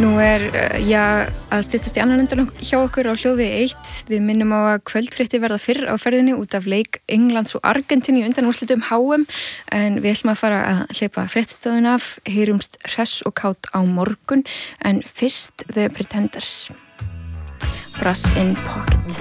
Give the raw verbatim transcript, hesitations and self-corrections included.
Nú er, já, að styttast í annan endan hjá okkur á hljóði eitt. Við minnum á að kvöldfrétti verða fyrr á ferðinni út af leik Englands og Argentínu í undanúrslitum H M, en við ætlum að fara að hleypa fréttstofun af, heyrumst hress og kát á morgun, en fyrst The Pretenders, Brass in Pocket.